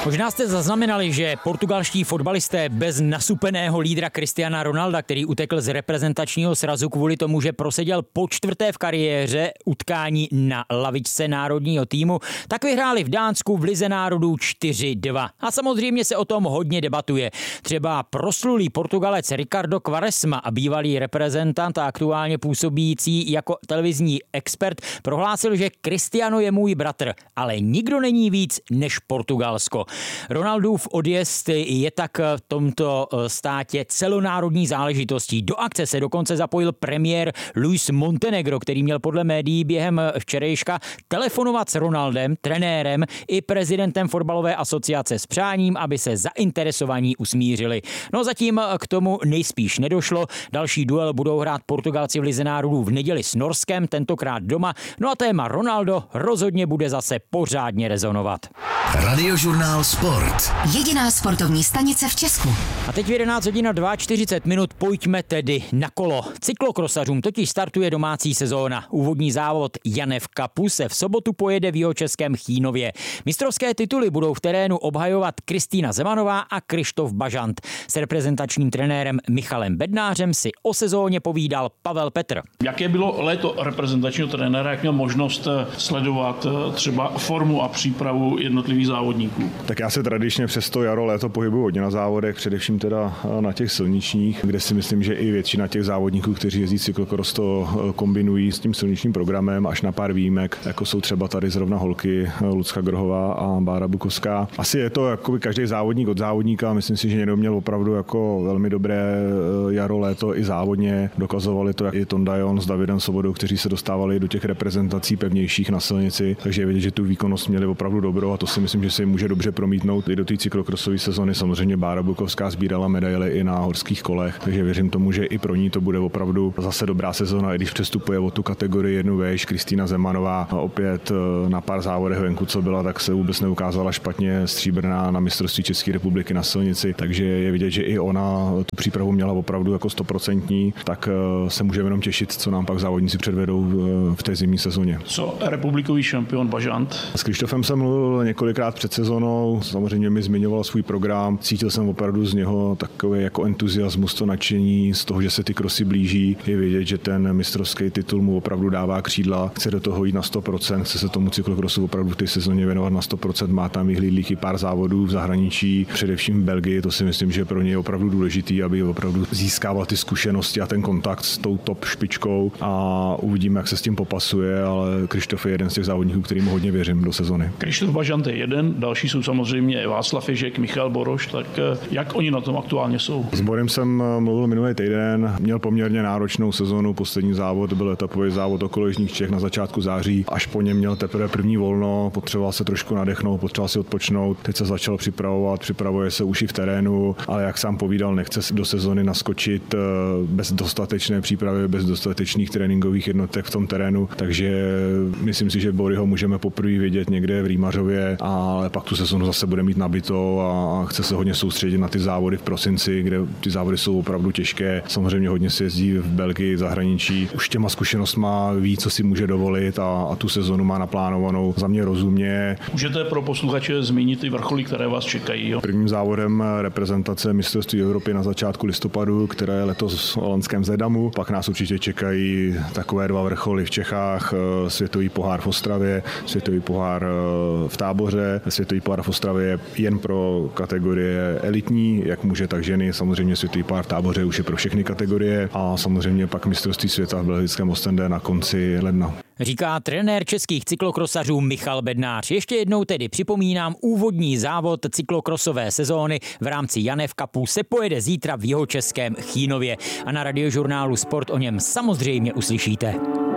Možná jste zaznamenali, že portugalští fotbalisté bez nasupeného lídra Cristiana Ronalda, který utekl z reprezentačního srazu kvůli tomu, že proseděl po čtvrté v kariéře utkání na lavičce národního týmu, tak vyhráli v Dánsku v Lize národů 4-2. A samozřejmě se o tom hodně debatuje. Třeba proslulý Portugalec Ricardo Quaresma a bývalý reprezentant a aktuálně působící jako televizní expert prohlásil, že Cristiano je můj bratr, ale nikdo není víc než Portugalsko. Ronaldův odjezd je tak v tomto státě celonárodní záležitostí. Do akce se dokonce zapojil premiér Luis Montenegro, který měl podle médií během včerejška telefonovat s Ronaldem, trenérem i prezidentem fotbalové asociace s přáním, aby se zainteresovaní usmířili. No zatím k tomu nejspíš nedošlo. Další duel budou hrát Portugalci v Lize národů v neděli s Norskem, tentokrát doma. No a téma Ronaldo rozhodně bude zase pořádně rezonovat. Radiožurnál Sport. Jediná sportovní stanice v Česku. A teď v 11:42 pojďme tedy na kolo. Cyklokrosařům totiž startuje domácí sezóna. Úvodní závod Janef Cupu se v sobotu pojede v jihočeském Chýnově. Mistrovské tituly budou v terénu obhajovat Kristýna Zemanová a Krištof Bažant. S reprezentačním trenérem Michalem Bednářem si o sezóně povídal Pavel Petr. Jaké bylo léto reprezentačního trenéra, jak měl možnost sledovat třeba formu a přípravu jednotlivých závodníků? Tak já se tradičně přes to jaro, léto pohybuju hodně na závodech, především teda na těch silničních, kde si myslím, že i většina těch závodníků, kteří jezdí cyklokros, to kombinují s tím silničním programem, až na pár výjimek, jako jsou třeba tady zrovna holky Lucka Grohová a Bára Bukovská. Asi je to jakoby každý závodník od závodníka, myslím si, že někdo měl opravdu jako velmi dobré jaro, léto i závodně. Dokazovali to i Tonda Jon s Davidem Svobodou, kteří se dostávali do těch reprezentací pevnějších na silnici, takže je vidět, že tu výkonnost měli opravdu dobrou a to si myslím, že se jim může dobře promítnout i do té cyklokrosové sezony. Samozřejmě Bára Bukovská sbírala medaile i na horských kolech, takže věřím tomu, že i pro ní to bude opravdu zase dobrá sezona, i když přestupuje o tu kategorii jednu vejš. Kristýna Zemanová opět na pár závodech venku, co byla, tak se vůbec neukázala špatně, stříbrná na mistrovství České republiky na silnici, takže je vidět, že i ona tu přípravu měla opravdu jako 100%, tak se můžeme jenom těšit, co nám pak závodníci předvedou v té zimní sezóně. Co republikový šampion Bažant? S Krištofem jsem mluvil několikrát před sezónou, samozřejmě mi zmiňoval svůj program, cítil jsem opravdu z něho takový jako entuziasmus, to nadšení z toho, že se ty krosy blíží. Je vidět, že ten mistrovský titul mu opravdu dává křídla, chce do toho jít na 100%, chce se tomu cyklokrosu opravdu v té sezóně věnovat na 100%, má tam vyhlídlých i pár závodů v zahraničí, především v Belgii, to si myslím, že pro něj je opravdu důležitý, aby opravdu získával ty zkušenosti a ten kontakt s tou top špičkou a uvidíme, jak se s tím popasuje, ale Krištof je jeden z těch závodníků, kterým hodně věřím do sezony. Krištof Bažant je jeden, další jsou samozřejmě Václav Ježek, Michal Boroš, tak jak oni na tom aktuálně jsou? S Borem jsem mluvil minulý týden, měl poměrně náročnou sezonu, poslední závod byl etapový závod okolo Jižních Čech na začátku září, až po něm měl teprve první volno, potřeboval se trošku nadechnout, potřeboval si odpočnout, teď se začal připravuje se už i v terénu, ale jak sám povídal, nechce do sezony naskočit bez dostatečné přípravy, bez dostatečných tréninkových jednotek v tom terénu, takže myslím si, že Boryho můžeme poprvé vidět někde v Rýmařově, ale pak tu sezonu zase bude mít nabitou a chce se hodně soustředit na ty závody v prosinci, kde ty závody jsou opravdu těžké. Samozřejmě hodně se jezdí v Belgii, v zahraničí. Už těma zkušenostma ví, co si může dovolit a tu sezonu má naplánovanou za mě rozumně. Můžete pro posluchače zmínit ty vrcholy, které vás čekají? Jo? Prvním závodem reprezentace mistrovství Evropy na začátku listopadu, které je letos v holandském Zedamu. Pak nás určitě čekají takové dva vrcholy v Čechách, světový pohár v Ostravě, světový pohár v Táboře. Světový pohár v Ostravě je jen pro kategorie elitní, jak muže, tak ženy. Samozřejmě světový pohár v Táboře už je pro všechny kategorie a samozřejmě pak mistrovství světa v belgickém Ostende na konci ledna. Říká trenér českých cyklokrosařů Michal Bednář. Ještě jednou tedy připomínám, úvodní závod cyklokrosové sezóny v rámci Janef Cupu se pojede zítra v jihočeském Chýnově a na Radiožurnálu Sport o něm samozřejmě uslyšíte.